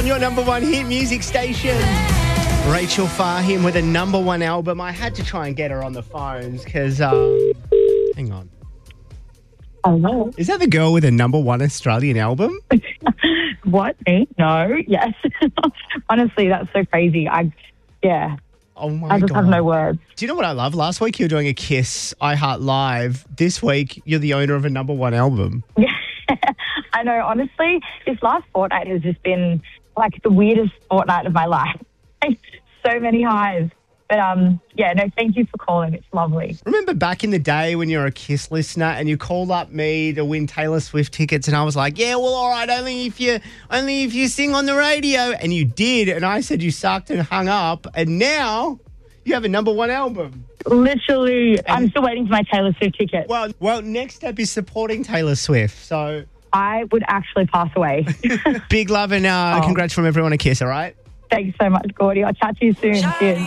your number one hit music station. Rachel Fahim with a number one album. I had to try and get her on the phones because, hang on. Hello. Is that the girl with a number one Australian album? What? Me? No. Yes. Honestly, that's so crazy. Oh my I just God. have no words. Do you know what I love? Last week you were doing a Kiss iHeart Live. This week you're the owner of a number one album. Yeah. I know. Honestly, this last fortnight has just been like the weirdest fortnight of my life. So many highs. But thank you for calling. It's lovely. Remember back in the day when you were a Kiss listener and you called up me to win Taylor Swift tickets and I was like, yeah, well, all right, only if you sing on the radio. And you did. And I said you sucked and hung up. And now you have a number one album. Literally, I'm still waiting for my Taylor Swift ticket. Well, next step is supporting Taylor Swift. So I would actually pass away. big love and congrats from everyone at Kiss, all right? Thanks so much, Gordy. I'll chat to you soon. Cheers.